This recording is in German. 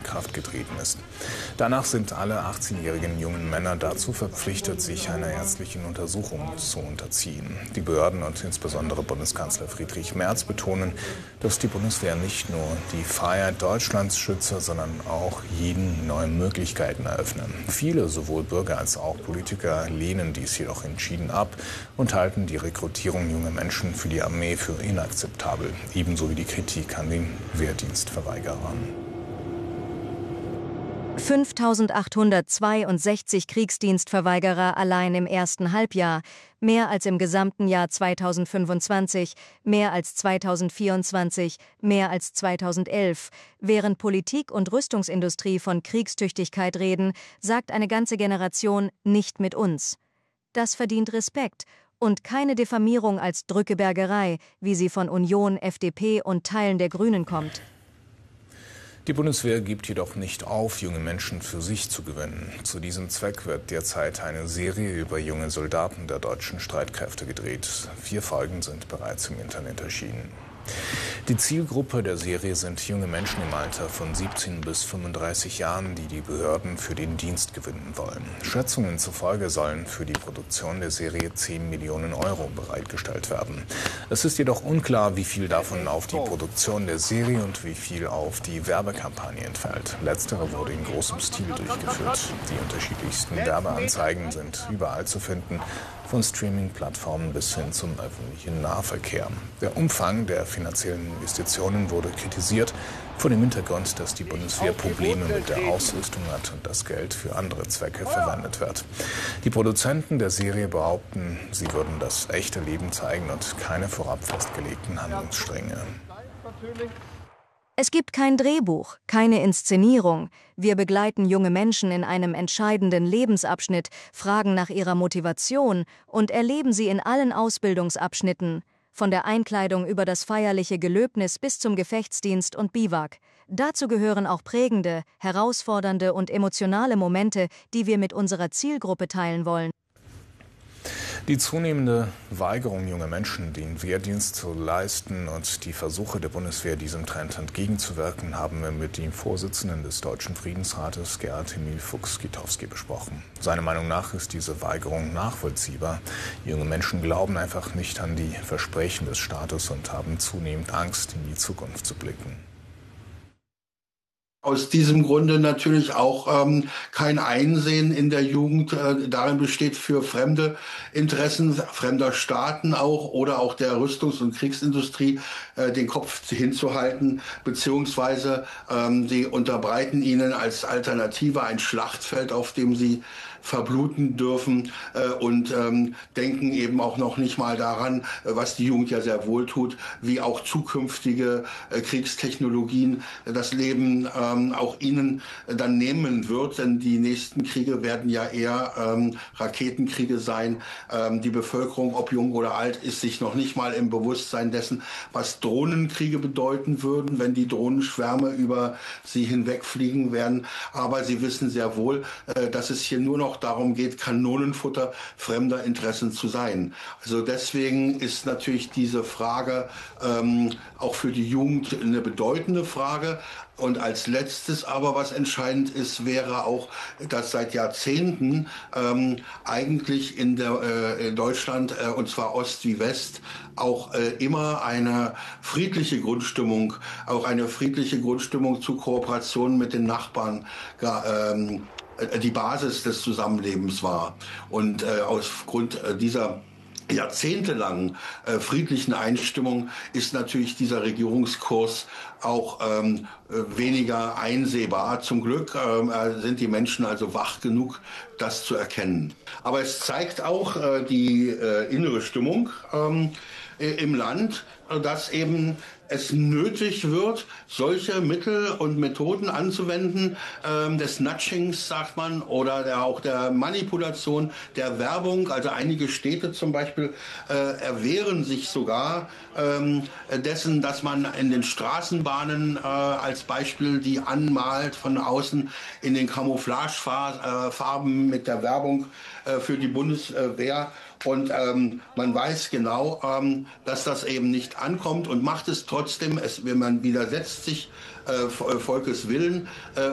Kraft getreten ist. Danach sind alle 18-jährigen jungen Männer dazu verpflichtet, sich einer ärztlichen Untersuchung zu unterziehen. Die Behörden und insbesondere Bundeskanzler Friedrich Merz betonen, dass die Bundeswehr nicht nur die Freiheit Deutschlands schütze, sondern auch jeden neue Möglichkeiten eröffne. Viele, sowohl Bürger als auch Politiker, lehnen dies jedoch entschieden ab und halten die Rekrutierung junger Menschen für die Armee für inakzeptabel, ebenso wie die Kritik an den Wehrdienstverweigerern. 5.862 Kriegsdienstverweigerer allein im ersten Halbjahr, mehr als im gesamten Jahr 2025, mehr als 2024, mehr als 2011. Während Politik und Rüstungsindustrie von Kriegstüchtigkeit reden, sagt eine ganze Generation nicht mit uns. Das verdient Respekt und keine Diffamierung als Drückebergerei, wie sie von Union, FDP und Teilen der Grünen kommt. Die Bundeswehr gibt jedoch nicht auf, junge Menschen für sich zu gewinnen. Zu diesem Zweck wird derzeit eine Serie über junge Soldaten der deutschen Streitkräfte gedreht. 4 Folgen sind bereits im Internet erschienen. Die Zielgruppe der Serie sind junge Menschen im Alter von 17 bis 35 Jahren, die die Behörden für den Dienst gewinnen wollen. Schätzungen zufolge sollen für die Produktion der Serie 10 Millionen Euro bereitgestellt werden. Es ist jedoch unklar, wie viel davon auf die Produktion der Serie und wie viel auf die Werbekampagne entfällt. Letztere wurde in großem Stil durchgeführt. Die unterschiedlichsten Werbeanzeigen sind überall zu finden, von Streaming-Plattformen bis hin zum öffentlichen Nahverkehr. Der Umfang der finanziellen Investitionen wurde kritisiert, vor dem Hintergrund, dass die Bundeswehr Probleme mit der Ausrüstung hat und das Geld für andere Zwecke verwendet wird. Die Produzenten der Serie behaupten, sie würden das echte Leben zeigen und keine vorab festgelegten Handlungsstränge. Es gibt kein Drehbuch, keine Inszenierung. Wir begleiten junge Menschen in einem entscheidenden Lebensabschnitt, fragen nach ihrer Motivation und erleben sie in allen Ausbildungsabschnitten, von der Einkleidung über das feierliche Gelöbnis bis zum Gefechtsdienst und Biwak. Dazu gehören auch prägende, herausfordernde und emotionale Momente, die wir mit unserer Zielgruppe teilen wollen. Die zunehmende Weigerung junger Menschen, den Wehrdienst zu leisten und die Versuche der Bundeswehr, diesem Trend entgegenzuwirken, haben wir mit dem Vorsitzenden des Deutschen Friedensrates, Gerd Emil Fuchs-Gittowski, besprochen. Seiner Meinung nach ist diese Weigerung nachvollziehbar. Junge Menschen glauben einfach nicht an die Versprechen des Staates und haben zunehmend Angst, in die Zukunft zu blicken. Aus diesem Grunde natürlich auch kein Einsehen in der Jugend darin besteht, für fremde Interessen fremder Staaten auch oder auch der Rüstungs- und Kriegsindustrie den Kopf hinzuhalten, beziehungsweise sie unterbreiten ihnen als Alternative ein Schlachtfeld, auf dem sie verbluten dürfen und denken eben auch noch nicht mal daran, was die Jugend ja sehr wohl tut, wie auch zukünftige Kriegstechnologien das Leben auch ihnen dann nehmen wird, denn die nächsten Kriege werden ja eher Raketenkriege sein. Die Bevölkerung, ob jung oder alt, ist sich noch nicht mal im Bewusstsein dessen, was Drohnenkriege bedeuten würden, wenn die Drohnenschwärme über sie hinwegfliegen werden. Aber sie wissen sehr wohl, dass es hier nur noch darum geht, Kanonenfutter fremder Interessen zu sein. Also deswegen ist natürlich diese Frage auch für die Jugend eine bedeutende Frage. Und als letztes aber, was entscheidend ist, wäre auch, dass seit Jahrzehnten eigentlich in Deutschland, und zwar Ost wie West, auch immer eine friedliche Grundstimmung, zu Kooperationen mit den Nachbarn die Basis des Zusammenlebens war. Und aufgrund dieser jahrzehntelangen friedlichen Einstimmung ist natürlich dieser Regierungskurs auch weniger einsehbar. Zum Glück sind die Menschen also wach genug, das zu erkennen. Aber es zeigt auch die innere Stimmung im Land, dass eben es nötig wird, solche Mittel und Methoden anzuwenden, des Nudgings, sagt man, oder auch der Manipulation, der Werbung. Also einige Städte zum Beispiel erwehren sich sogar dessen, dass man in den Straßenbahnen als Beispiel die anmalt von außen in den Camouflagefarben mit der Werbung für die Bundeswehr. Und man weiß genau, dass das eben nicht ankommt und macht es trotzdem. Man widersetzt sich Volkes Willen